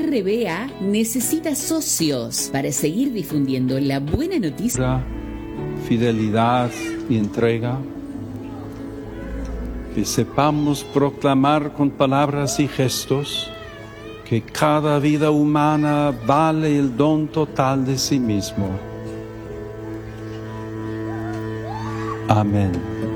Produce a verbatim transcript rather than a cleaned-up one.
R B A necesita socios para seguir difundiendo la buena noticia. Fidelidad y entrega. Que sepamos proclamar con palabras y gestos que cada vida humana vale el don total de sí mismo. Amén.